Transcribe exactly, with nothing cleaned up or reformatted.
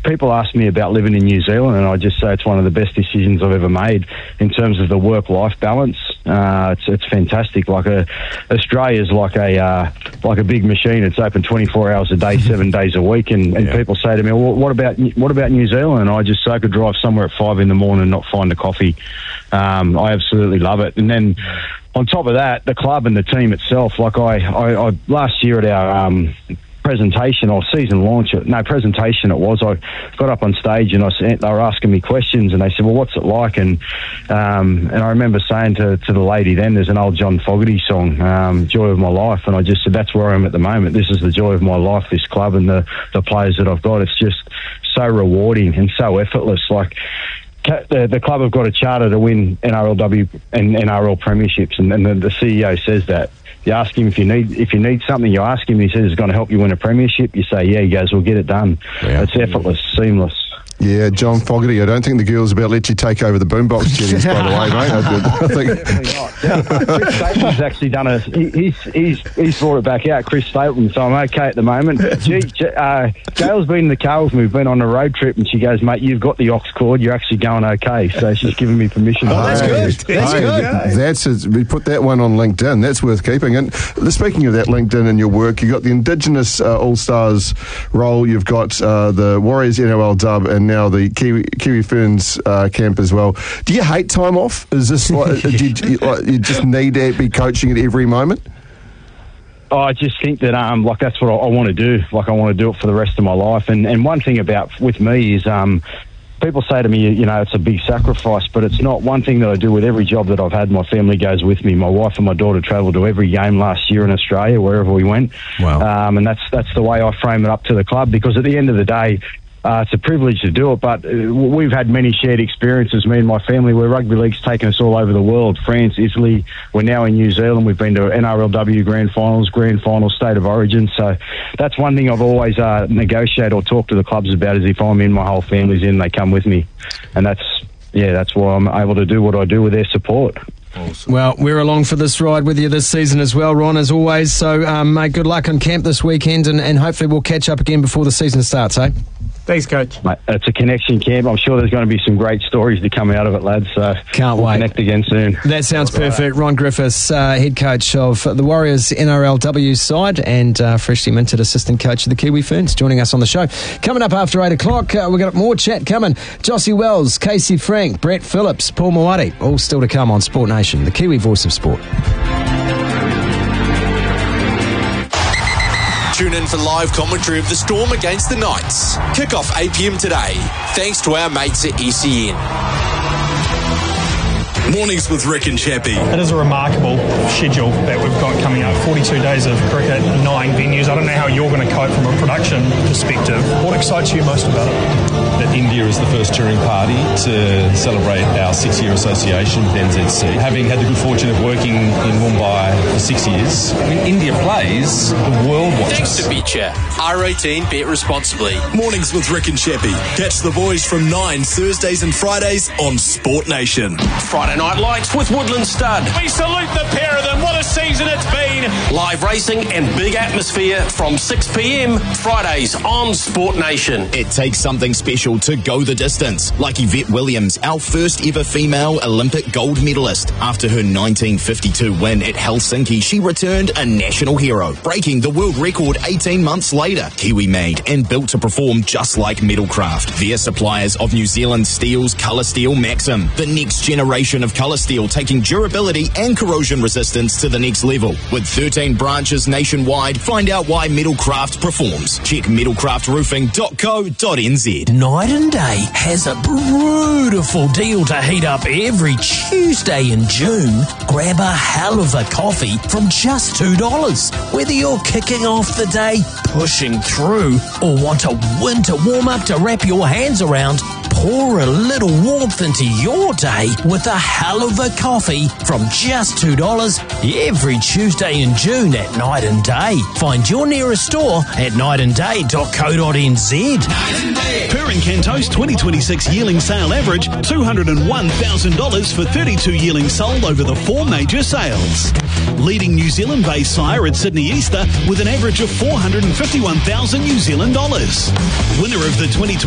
people ask me about living in New Zealand, and I just say it's one of the best decisions I've ever made in terms of the work-life balance. Uh, it's it's fantastic. Like a Australia's like a uh, like a big machine. It's open twenty-four hours a day, seven days a week. And, and yeah. people say to me, well, "What about what about New Zealand?" And I just say I could drive somewhere at five in the morning and not find a coffee. Um, I absolutely love it. And then on top of that, the club and the team itself. Like I, I, I last year at our um, presentation or season launch, no presentation it was. I got up on stage and I said, they were asking me questions, and they said, "Well, what's it like?" And um, and I remember saying to, to the lady then, there's an old John Fogerty song, um, "Joy of My Life," and I just said, that's where I am at the moment. This is the joy of my life. This club and the the players that I've got. It's just so rewarding and so effortless. Like. The, the club have got a charter to win N R L W and N R L premierships, and, and the, the C E O says that. You ask him if you need if you need something, you ask him, he says it's going to help you win a premiership. You say, yeah, he goes, we'll get it done. Yeah. It's effortless, seamless. Yeah, John Fogerty. I don't think the girls about let you take over the boombox duties, by the way, mate. I, I think. Yeah, Chris Stapleton's actually done a. He, he's he's he's brought it back out, Chris Stapleton. So I'm okay at the moment. Gee, uh, Gail's been in the car with me. We've been on a road trip, and she goes, "Mate, you've got the aux cord. You're actually going okay." So she's given me permission. Oh, that's good. That's hey, good. Th- that's a, we put that one on LinkedIn. That's worth keeping. And speaking of that LinkedIn and your work, you've got the Indigenous uh, All Stars role. You've got uh, the Warriors N R L dub, and now the Kiwi, Kiwi Ferns uh, camp as well. Do you hate time off? Is this like, do you, do you, like, you just need to be coaching at every moment? Oh, I just think that um, like that's what I, I want to do. Like I want to do it for the rest of my life. And and one thing about with me is um, people say to me, you know, it's a big sacrifice, but it's not. One thing that I do with every job that I've had, my family goes with me. My wife and my daughter travelled to every game last year in Australia, wherever we went. Wow. Um, and that's that's the way I frame it up to the club, because at the end of the day, Uh, it's a privilege to do it, but uh, we've had many shared experiences, me and my family, where rugby league's taken us all over the world. France, Italy, we're now in New Zealand. We've been to N R L W Grand Finals, Grand Final, State of Origin. So that's one thing I've always uh, negotiated or talked to the clubs about, is if I'm in, my whole family's in, they come with me. And that's, yeah, that's why I'm able to do what I do with their support. Awesome. Well, we're along for this ride with you this season as well, Ron, as always. So, um, mate, good luck on camp this weekend, and, and hopefully we'll catch up again before the season starts, eh? Thanks, Coach. Mate, it's a connection camp. I'm sure there's going to be some great stories to come out of it, lads. So can't we'll wait. Connect again soon. That sounds perfect. Ron Griffiths, uh, head coach of the Warriors N R L W side, and uh, freshly minted assistant coach of the Kiwi Ferns, joining us on the show. Coming up after eight o'clock, uh, we've got more chat coming. Jossie Wells, Casey Frank, Brett Phillips, Paul Moati, all still to come on Sport Nation, the Kiwi voice of sport. Tune in for live commentary of the Storm against the Knights. Kick-off eight p.m. today, thanks to our mates at E C N. Mornings with Rick and Chappie. It is a remarkable schedule that we've got coming up. forty-two days of cricket, nine venues. I don't know how you're going to cope from a production perspective. What excites you most about it? That India is the first touring party to celebrate our six-year association with N Z C. Having had the good fortune of working in Mumbai for six years, when India plays, the world watches. Thanks to Betcha. R eighteen, bet responsibly. Mornings with Rick and Chappie. Catch the boys from nine Thursdays and Fridays on Sport Nation. Friday Night Lights with Woodland Stud. We salute the pair of them. What a season it's been. Live racing and big atmosphere from six p.m. Fridays on Sport Nation. It takes something special to go the distance, like Yvette Williams, our first ever female Olympic gold medalist. After her nineteen fifty-two win at Helsinki, she returned a national hero, breaking the world record eighteen months later. Kiwi made and built to perform just like Metalcraft. They're suppliers of New Zealand Steel's Colour Steel Maxim, the next generation of colour steel, taking durability and corrosion resistance to the next level. With thirteen branches nationwide, find out why Metalcraft performs. Check metalcraft roofing dot co dot n z. Night and Day has a beautiful deal to heat up every Tuesday in June. Grab a hell of a coffee from just two dollars. Whether you're kicking off the day, pushing through, or want a winter warm-up to wrap your hands around, pour a little warmth into your day with a hell of a coffee from just two dollars every Tuesday in June at Night and Day. Find your nearest store at night and day dot co dot n z. Purring Canto's twenty twenty-six yearling sale average two hundred one thousand dollars for thirty-two yearlings sold over the four major sales. Leading New Zealand-based sire at Sydney Easter with an average of four hundred fifty-one thousand New Zealand dollars. Winner of the twenty